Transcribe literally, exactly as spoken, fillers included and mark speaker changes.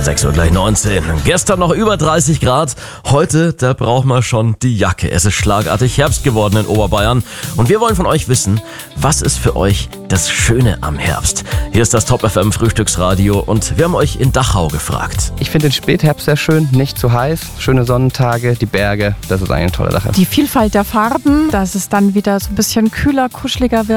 Speaker 1: sechs Uhr gleich neunzehn. Gestern noch über dreißig Grad. Heute, da braucht man schon die Jacke. Es ist schlagartig Herbst geworden in Oberbayern. Und wir wollen von euch wissen, was ist für euch das Schöne am Herbst? Hier ist das Top F M Frühstücksradio und wir haben euch in Dachau gefragt.
Speaker 2: Ich finde den Spätherbst sehr schön, nicht zu heiß, schöne Sonnentage, die Berge, das ist eigentlich eine tolle Sache.
Speaker 3: Die Vielfalt der Farben, dass es dann wieder so ein bisschen kühler, kuscheliger wird.